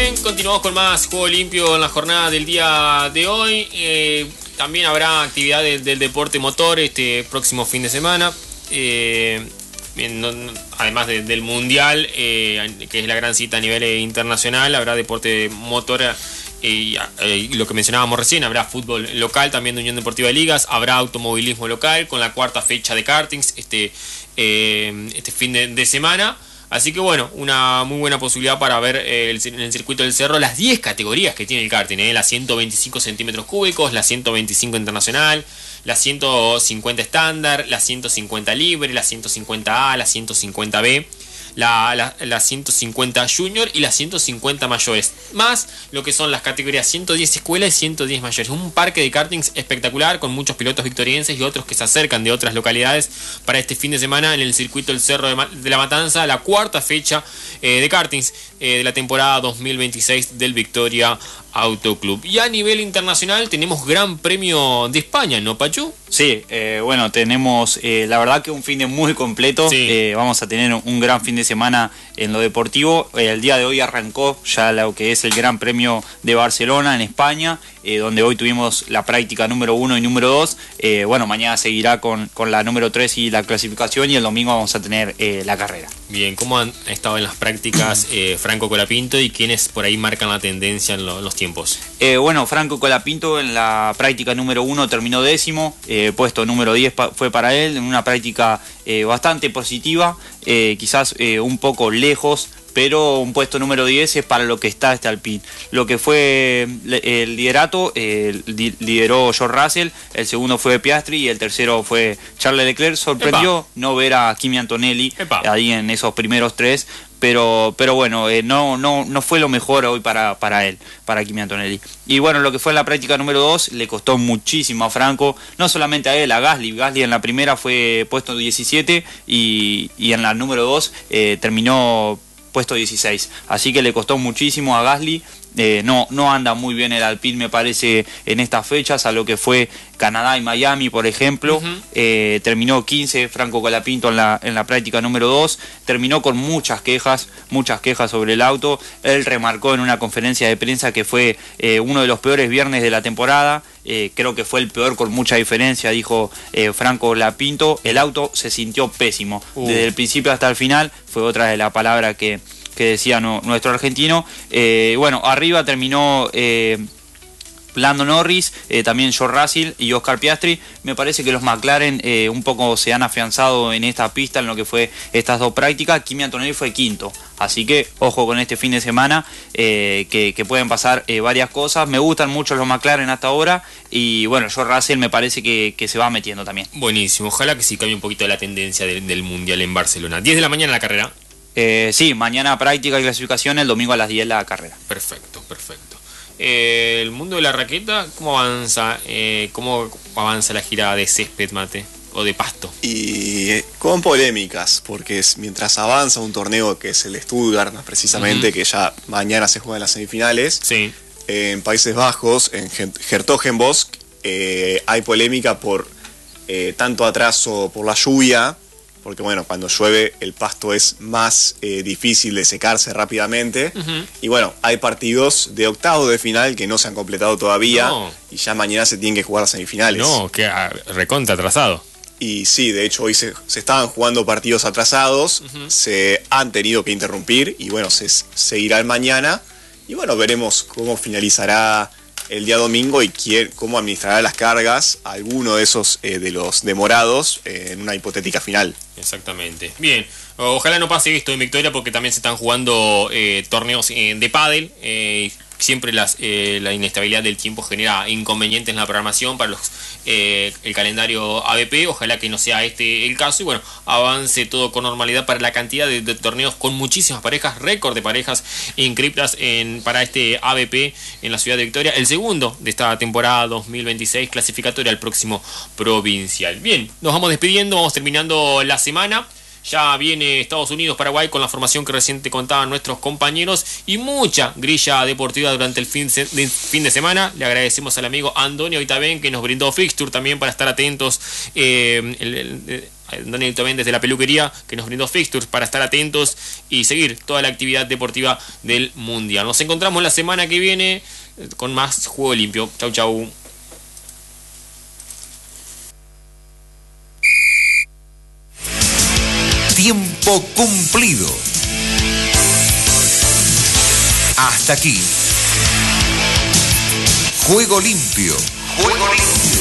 Bien, continuamos con más Juego Limpio en la jornada del día de hoy. También habrá actividad del deporte motor este próximo fin de semana. Además del Mundial, que es la gran cita a nivel internacional, habrá deporte motor. Y lo que mencionábamos recién, habrá fútbol local también de Unión Deportiva de Ligas, habrá automovilismo local con la cuarta fecha de kartings este fin de semana. Así que bueno, una muy buena posibilidad para ver en el circuito del Cerro las 10 categorías que tiene el karting, las 125 centímetros cúbicos, la 125 internacional, la 150 estándar, la 150 libre, la 150A, la 150B, la 150 junior y la 150 mayores, más lo que son las categorías 110 escuelas y 110 mayores. Un parque de kartings espectacular con muchos pilotos victorienses y otros que se acercan de otras localidades para este fin de semana en el circuito del Cerro de la Matanza, la cuarta fecha de kartings de la temporada 2026 del Victoria Auto Club. Y a nivel internacional tenemos Gran Premio de España, ¿no, Pachu? Sí, bueno, tenemos la verdad que un fin de muy completo. Sí. Vamos a tener un gran fin de semana en lo deportivo. El día de hoy arrancó ya lo que es el Gran Premio de Barcelona en España, donde hoy tuvimos la práctica número 1 y número 2. Bueno, mañana seguirá con la número 3 y la clasificación, y el domingo vamos a tener la carrera. Bien, ¿cómo han estado en las prácticas Franco Colapinto y quiénes por ahí marcan la tendencia en los tiempos? Bueno, Franco Colapinto en la práctica número 1 terminó 10º, puesto número 10 fue para él, en una práctica bastante positiva, quizás un poco lejos, pero un puesto número 10 es para lo que está este Alpine. Lo que fue el liderato, lideró George Russell, el segundo fue Piastri y el tercero fue Charles Leclerc. Sorprendió no ver a Kimi Antonelli ahí en esos primeros tres, pero bueno, no fue lo mejor hoy para él, para Kimi Antonelli. Y bueno, lo que fue en la práctica número 2 le costó muchísimo a Franco, no solamente a él, a Gasly. Gasly en la primera fue puesto 17 y en la número 2 terminó puesto 16, así que le costó muchísimo a Gasly. No anda muy bien el Alpine, me parece, en estas fechas, a lo que fue Canadá y Miami, por ejemplo. Terminó 15 Franco Colapinto en la práctica número 2, terminó con muchas quejas sobre el auto. Él remarcó en una conferencia de prensa que fue uno de los peores viernes de la temporada. Creo que fue el peor con mucha diferencia, dijo Franco Colapinto. El auto se sintió pésimo desde el principio hasta el final, fue otra de las palabras que decía nuestro argentino. Bueno, arriba terminó Lando Norris, también George Russell y Oscar Piastri. Me parece que los McLaren un poco se han afianzado en esta pista, en lo que fue estas dos prácticas. Kimi Antonelli fue quinto, así que ojo con este fin de semana, que pueden pasar varias cosas. Me gustan mucho los McLaren hasta ahora, y bueno, George Russell me parece que se va metiendo también. Buenísimo, ojalá que sí cambie un poquito la tendencia del Mundial en Barcelona. 10 de la mañana la carrera. Sí, mañana práctica y clasificación, el domingo a las 10 la carrera. Perfecto. El mundo de la raqueta, ¿cómo avanza? ¿Cómo avanza la gira de césped, Mate? ¿O de pasto? Y con polémicas, porque mientras avanza un torneo que es el Stuttgart, precisamente, que ya mañana se juegan las semifinales, sí. En Países Bajos, en Hertogenbosch, hay polémica por tanto atraso por la lluvia, porque bueno, cuando llueve el pasto es más difícil de secarse rápidamente. Y bueno, hay partidos de octavos de final que no se han completado todavía, y ya mañana se tienen que jugar las semifinales. No, que recontra atrasado. Y sí, de hecho hoy se estaban jugando partidos atrasados, se han tenido que interrumpir, y bueno, se seguirá mañana, y bueno, veremos cómo finalizará el día domingo y cómo administrará las cargas alguno de esos de los demorados en una hipotética final. Exactamente. Bien, ojalá no pase esto en Victoria, porque también se están jugando torneos de pádel. Siempre la inestabilidad del tiempo genera inconvenientes en la programación para el calendario ABP. Ojalá que no sea este el caso, y bueno, avance todo con normalidad para la cantidad de torneos con muchísimas parejas, récord de parejas inscriptas para este ABP en la ciudad de Victoria, el segundo de esta temporada 2026, clasificatoria al próximo provincial. Bien, nos vamos despidiendo, vamos terminando la semana. Ya viene Estados Unidos, Paraguay, con la formación que recién te contaban nuestros compañeros, y mucha grilla deportiva durante el fin de semana. Le agradecemos al amigo Antonio Oitaben, que nos brindó fixture también para estar atentos Antonio también desde la peluquería, que nos brindó fixtures para estar atentos y seguir toda la actividad deportiva del Mundial. Nos encontramos la semana que viene con más Juego Limpio. Chau, chau. Tiempo cumplido. Hasta aquí. Juego Limpio. Juego Limpio.